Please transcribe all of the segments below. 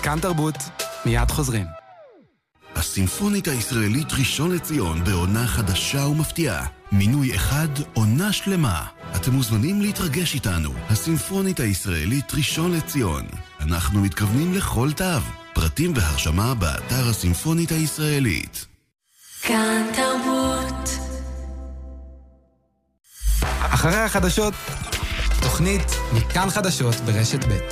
כאן תרבות, מיד חוזרים. הסימפונית הישראלית ראשון לציון בעונה חדשה ומפתיעה. מינוי אחד, עונה שלמה. אתם מוזמנים להתרגש איתנו. הסימפונית הישראלית ראשון לציון. אנחנו מתכוונים לכל תו. פרטים והרשמה באתר הסימפונית הישראלית. כאן תרבות. אחרי החדשות, תוכנית מכאן חדשות ברשת ב'.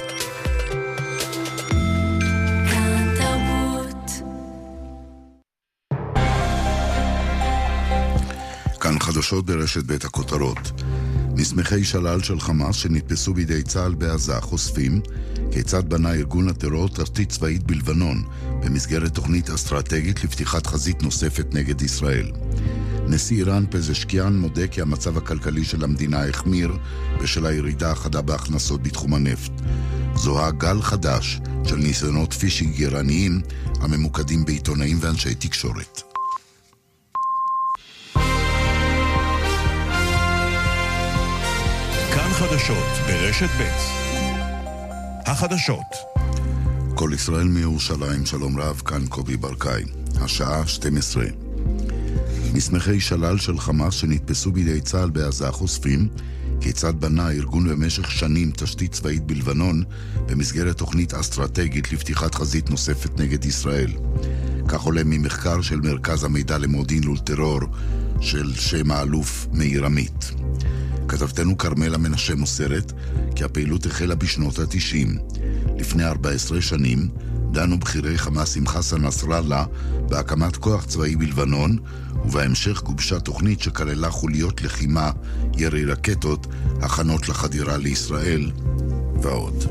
כאן חדשות ברשת בית הכותרות. מסמכי שלל של חמאס שנתפסו בידי צה"ל בעזה חושפים כיצד בנה ארגון הטרור תשתית צבאית בלבנון במסגרת תוכנית אסטרטגית לפתיחת חזית נוספת נגד ישראל. נשיא איראן פזשקיאן מודה כי המצב הכלכלי של המדינה החמיר בשל הירידה החדה בהכנסות בתחום הנפט. זוהה גל חדש של ניסיונות פישינג איראניים הממוקדים בעיתונאים ואנשי תקשורת. חדשות ברשת ב'. החדשות. כל ישראל מירושלים, שלום רב, כאן קובי ברקאי. השעה 12. מסמכי שלל של חמאס שנתפסו בידי צה"ל בעזה חושפים כיצד בנה הארגון במשך שנים תשתית צבאית בלבנון במסגרת תוכנית אסטרטגית לפתיחת חזית נוספת נגד ישראל. כך עולה ממחקר של מרכז המידע למודיעין ולטרור של שם האלוף מאיר עמית. כתבתנו קרמלה מנשה מוסרת כי הפעילות החלה בשנות ה-90. לפני 14 שנים דנו בכירי חמאס עם חסן נסראללה בהקמת כוח צבאי בלבנון, ובהמשך גובשה תוכנית שכללה חוליות לחימה, ירי רקטות, הכנות לחדירה לישראל ועוד.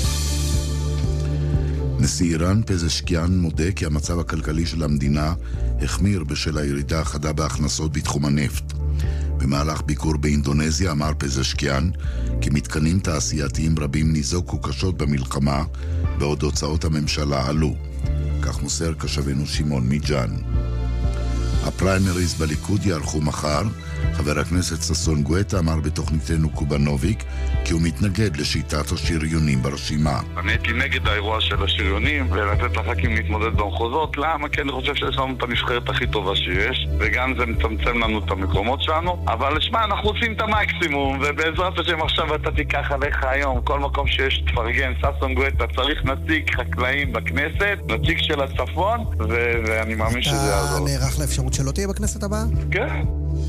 נשיא איראן פזשקיאן מודה כי המצב הכלכלי של המדינה החמיר בשל הירידה החדה בהכנסות בתחום הנפט. במהלך ביקור באינדונזיה אמר פזשקיאן כי מתקנים תעשייתיים רבים ניזוקו קשות במלחמה בעוד הוצאות הממשלה עלו. כך מוסר קשבנו שמעון מיג'אן. הפריימריז בליכוד יערכו מחר. חבר הכנסת ששון גואטה אמר בתוכניתנו קובנוביק כי הוא מתנגד לשיטת השריונים ברשימה. אני הייתי נגד האירוע של השריונים ולתת לח"כים להתמודד במחוזות. למה? כי אני חושב שיש לנו את הנבחרת הכי טובה שיש, וגם זה מצמצם לנו את המקומות שלנו. אבל לשמה, אנחנו עושים את המקסימום, ובעזרת השם עכשיו אתה תיקח עליך היום כל מקום שיש תפרגן. ששון גואטה צריך נציג חקלאים בכנסת, נציג של הצפון, ואני מאמין שזה יעזור. אתה נערך לאפשרות שלא תהיה בכנסת הבאה? כן.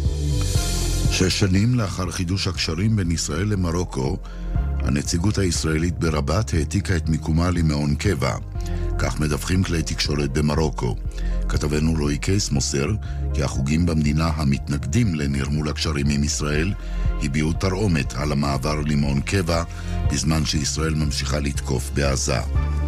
6 שנים לאחר חידוש הקשרים בין ישראל למרוקו, הנציגות הישראלית ברבת העתיקה את מיקומה למעון קבע. כך מדווחים כלי תקשורת במרוקו. כתבנו רועי קייס מוסר כי החוגים במדינה המתנגדים לנרמול הקשרים עם ישראל הביעו תרעומת על המעבר למעון קבע בזמן שישראל ממשיכה לתקוף בעזה.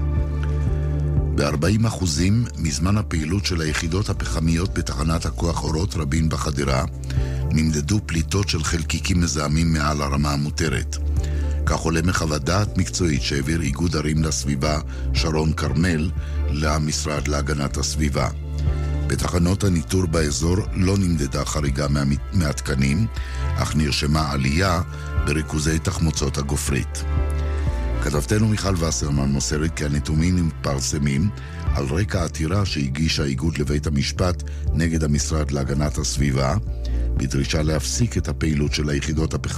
ב-40% מזמן הפעילות של היחידות הפחמיות בתחנת הכוח אורות רבין בחדרה נמדדו פליטות של חלקיקים מזהמים מעל הרמה המותרת. כך עולה מחוות דעת מקצועית שהעביר איגוד ערים לסביבה שרון קרמל למשרד להגנת הסביבה. בתחנות הניטור באזור לא נמדדה חריגה מהתקנים, אך נרשמה עלייה בריכוזי תחמוצות הגופרית. כתבתנו מיכל וסרמן מוסרת כי הנתונים מתפרסמים על רקע העתירה שהגיש האיגוד לבית המשפט נגד המשרד להגנת הסביבה, בדרישה להפסיק את הפעילות של היחידות הפחמיות